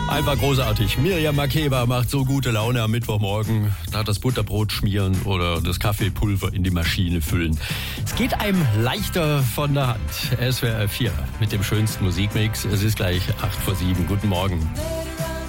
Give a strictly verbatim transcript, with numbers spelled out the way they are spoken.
Einfach großartig. Miriam Makeba macht so gute Laune am Mittwochmorgen. Da das Butterbrot schmieren oder das Kaffeepulver in die Maschine füllen. Es geht einem leichter von der Hand. S W R vier mit dem schönsten Musikmix. Es ist gleich acht vor sieben. Guten Morgen.